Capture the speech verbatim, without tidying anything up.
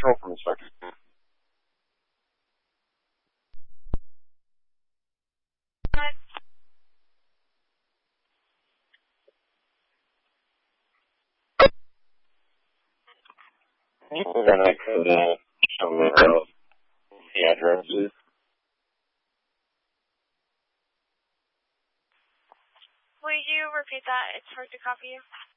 Control from Inspector. And then I could uh, show me uh, the addresses. Will you repeat that? It's hard to copy you.